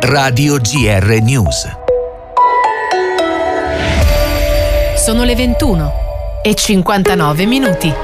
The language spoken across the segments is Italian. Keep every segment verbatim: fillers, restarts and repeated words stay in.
Radio G R News. Sono le ventuno e cinquantanove minuti.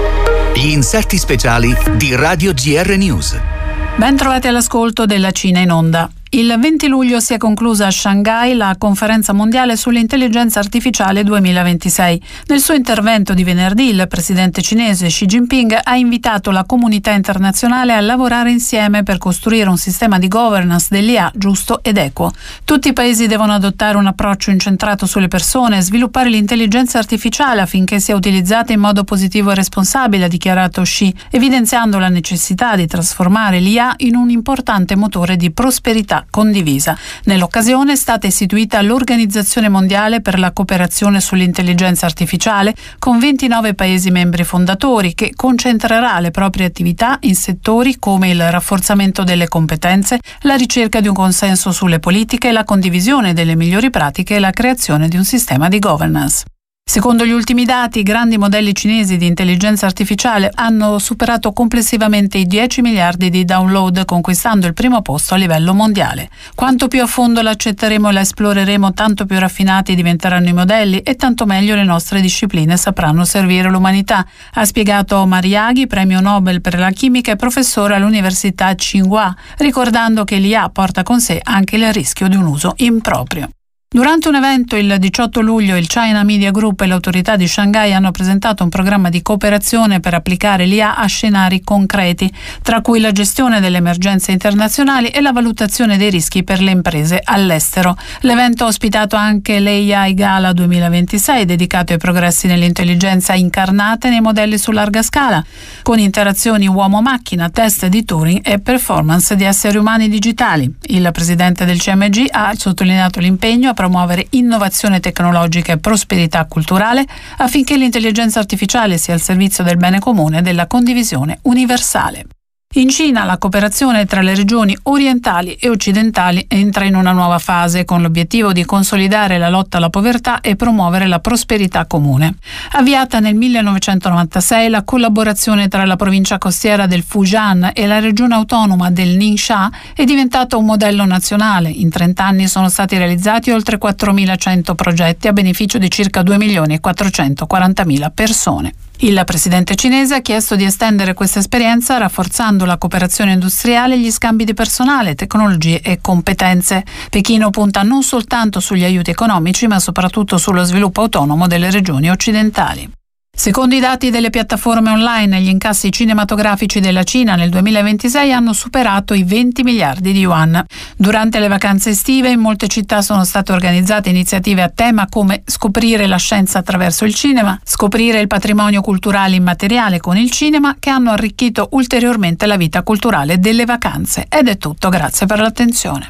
Gli inserti speciali di Radio G R News. Ben trovati all'ascolto della Cina in onda. Il venti luglio si è conclusa a Shanghai la conferenza mondiale sull'intelligenza artificiale duemilaventisei. Nel suo intervento di venerdì il presidente cinese Xi Jinping ha invitato la comunità internazionale a lavorare insieme per costruire un sistema di governance dell'I A giusto ed equo. Tutti i paesi devono adottare un approccio incentrato sulle persone e sviluppare l'intelligenza artificiale affinché sia utilizzata in modo positivo e responsabile, ha dichiarato Xi, evidenziando la necessità di trasformare l'I A in un importante motore di prosperità condivisa. Nell'occasione è stata istituita l'Organizzazione Mondiale per la Cooperazione sull'Intelligenza Artificiale con ventinove paesi membri fondatori, che concentrerà le proprie attività in settori come il rafforzamento delle competenze, la ricerca di un consenso sulle politiche, la condivisione delle migliori pratiche e la creazione di un sistema di governance. Secondo gli ultimi dati, i grandi modelli cinesi di intelligenza artificiale hanno superato complessivamente i dieci miliardi di download, conquistando il primo posto a livello mondiale. Quanto più a fondo l'accetteremo e la esploreremo, tanto più raffinati diventeranno i modelli e tanto meglio le nostre discipline sapranno servire l'umanità, ha spiegato Omar Yaghi, premio Nobel per la chimica e professore all'Università Tsinghua, ricordando che l'I A porta con sé anche il rischio di un uso improprio. Durante un evento il diciotto luglio il China Media Group e l'autorità di Shanghai hanno presentato un programma di cooperazione per applicare l'I A a scenari concreti, tra cui la gestione delle emergenze internazionali e la valutazione dei rischi per le imprese all'estero. L'evento ha ospitato anche l'A I Gala duemilaventisei, dedicato ai progressi nell'intelligenza incarnate nei modelli su larga scala, con interazioni uomo-macchina, test di Turing e performance di esseri umani digitali. Il presidente del C M G ha sottolineato l'impegno a promuovere innovazione tecnologica e prosperità culturale affinché l'intelligenza artificiale sia al servizio del bene comune e della condivisione universale. In Cina la cooperazione tra le regioni orientali e occidentali entra in una nuova fase con l'obiettivo di consolidare la lotta alla povertà e promuovere la prosperità comune. Avviata nel millenovecentonovantasei, la collaborazione tra la provincia costiera del Fujian e la regione autonoma del Ningxia è diventata un modello nazionale. In trent'anni sono stati realizzati oltre quattromilacento progetti a beneficio di circa due milioni e quattrocentoquarantamila persone. Il presidente cinese ha chiesto di estendere questa esperienza rafforzando la cooperazione industriale e gli scambi di personale, tecnologie e competenze. Pechino punta non soltanto sugli aiuti economici, ma soprattutto sullo sviluppo autonomo delle regioni occidentali. Secondo i dati delle piattaforme online, gli incassi cinematografici della Cina nel duemilaventisei hanno superato i venti miliardi di yuan. Durante le vacanze estive in molte città sono state organizzate iniziative a tema come scoprire la scienza attraverso il cinema, scoprire il patrimonio culturale immateriale con il cinema, che hanno arricchito ulteriormente la vita culturale delle vacanze. Ed è tutto, grazie per l'attenzione.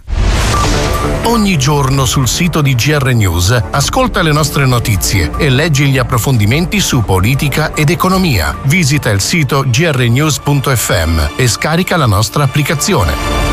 Ogni giorno sul sito di G R News ascolta le nostre notizie e leggi gli approfondimenti su politica ed economia. Visita il sito g r news punto f m e scarica la nostra applicazione.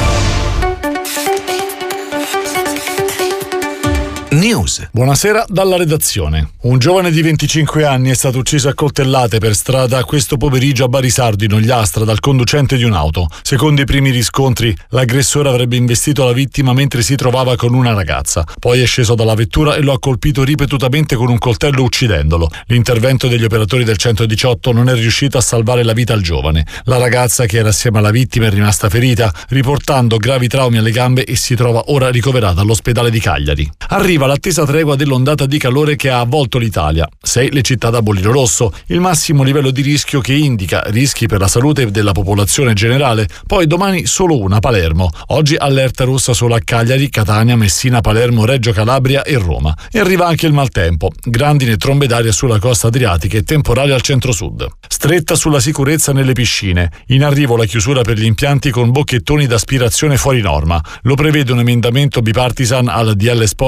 News. Buonasera dalla redazione. Un giovane di venticinque anni è stato ucciso a coltellate per strada questo pomeriggio a Barisardo in Ogliastra dal conducente di un'auto. Secondo i primi riscontri, l'aggressore avrebbe investito la vittima mentre si trovava con una ragazza. Poi è sceso dalla vettura e lo ha colpito ripetutamente con un coltello uccidendolo. L'intervento degli operatori del centodiciotto non è riuscito a salvare la vita al giovane. La ragazza, che era assieme alla vittima, è rimasta ferita, riportando gravi traumi alle gambe e si trova ora ricoverata all'ospedale di Cagliari. Arriva l'attesa tregua dell'ondata di calore che ha avvolto l'Italia. Sei le città da bollino rosso, il massimo livello di rischio che indica rischi per la salute della popolazione generale. Poi domani solo una, Palermo. Oggi allerta rossa solo a Cagliari, Catania, Messina, Palermo, Reggio Calabria e Roma. E arriva anche il maltempo, grandine e trombe d'aria sulla costa adriatica e temporale al centro-sud. Stretta sulla sicurezza nelle piscine. In arrivo la chiusura per gli impianti con bocchettoni d'aspirazione fuori norma. Lo prevede un emendamento bipartisan al D L Sport in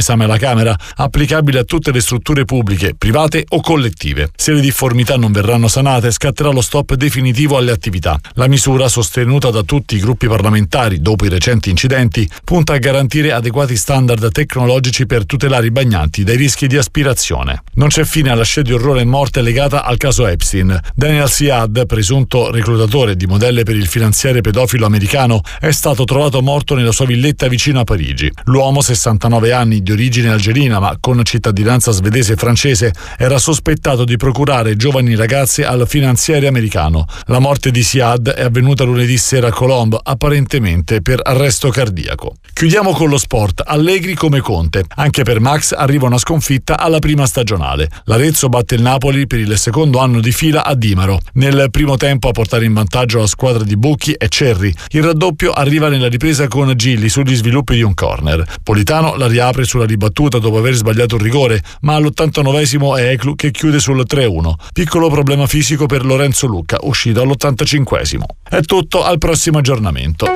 esame alla Camera, applicabile a tutte le strutture pubbliche, private o collettive. Se le difformità non verranno sanate, scatterà lo stop definitivo alle attività. La misura, sostenuta da tutti i gruppi parlamentari dopo i recenti incidenti, punta a garantire adeguati standard tecnologici per tutelare i bagnanti dai rischi di aspirazione. Non c'è fine all'assedio, orrore e morte legata al caso Epstein. Daniel Siad, presunto reclutatore di modelle per il finanziere pedofilo americano, è stato trovato morto nella sua villetta vicino a Parigi. L'uomo, sessantanove anni, di origine algerina ma con cittadinanza svedese e francese, era sospettato di procurare giovani ragazze al finanziere americano. La morte di Siad è avvenuta lunedì sera a Colombo, apparentemente per arresto cardiaco. Chiudiamo con lo sport. Allegri come Conte. Anche per Max arriva una sconfitta alla prima stagionale. L'Arezzo batte il Napoli per il secondo anno di fila a Dimaro. Nel primo tempo a portare in vantaggio la squadra di Bucchi è Cerri. Il raddoppio arriva nella ripresa con Gilli sugli sviluppi di un corner. Politano la riapre sulla ribattuta dopo aver sbagliato un rigore, ma all'ottantanovesimo è Eclu che chiude sul tre a uno. Piccolo problema fisico per Lorenzo Lucca, uscito all'ottantacinquesimo. È tutto, al prossimo aggiornamento.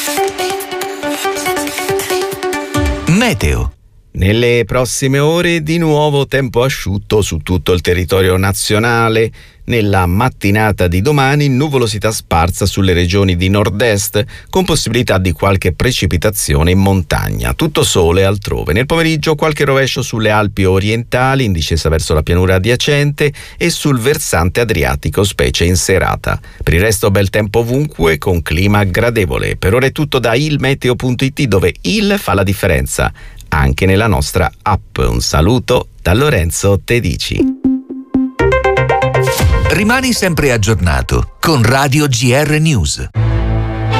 Meteo. Nelle prossime ore di nuovo tempo asciutto su tutto il territorio nazionale. Nella mattinata di domani nuvolosità sparsa sulle regioni di nord-est con possibilità di qualche precipitazione in montagna. Tutto sole altrove. Nel pomeriggio qualche rovescio sulle Alpi orientali in discesa verso la pianura adiacente e sul versante adriatico, specie in serata. Per il resto bel tempo ovunque con clima gradevole. Per ora è tutto da ilmeteo punto it, dove il fa la differenza anche nella nostra app. Un saluto da Lorenzo Tedici. Rimani sempre aggiornato con Radio G R News.